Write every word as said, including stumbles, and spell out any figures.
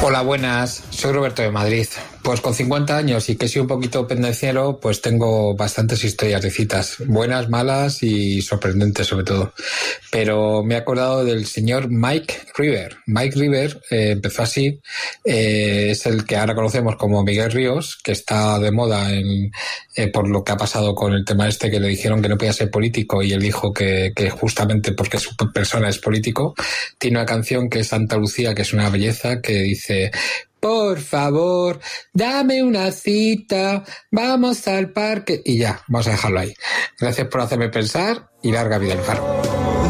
Hola, buenas. Soy Roberto de Madrid. Pues con cincuenta años y que soy un poquito pendenciero, pues tengo bastantes historias de citas. Buenas, malas y sorprendentes sobre todo. Pero me he acordado del señor Mike River. Mike River eh, empezó así. Eh, es el que ahora conocemos como Miguel Ríos, que está de moda en, eh, por lo que ha pasado con el tema este, que le dijeron que no podía ser político y él dijo que, que justamente porque su persona es político. Tiene una canción que es Santa Lucía, que es una belleza, que dice: por favor, dame una cita, vamos al parque. Y ya, vamos a dejarlo ahí. Gracias por hacerme pensar y larga vida al Faro.